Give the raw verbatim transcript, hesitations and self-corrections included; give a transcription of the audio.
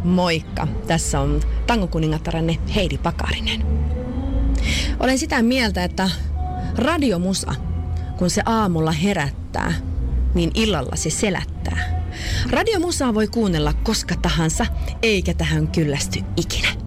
Moikka! Tässä on tangokuningattaranne Heidi Pakarinen. Olen sitä mieltä, että radiomusa, kun se aamulla herättää, niin illalla se selättää. Radiomusaa voi kuunnella koska tahansa, eikä tähän kyllästy ikinä.